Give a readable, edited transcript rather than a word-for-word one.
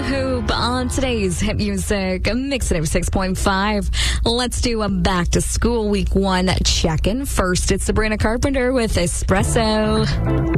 Hoop on today's Hit Music Mix at 6.5. Let's do a back to school week 1 check-in. First, it's Sabrina Carpenter with Espresso.